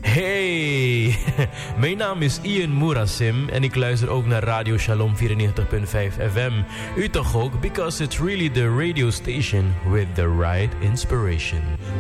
Hey, mijn naam is Ian Murasim en ik luister ook naar Radio Shalom 94.5 FM. U toch ook, because it's really the radio station with the right inspiration.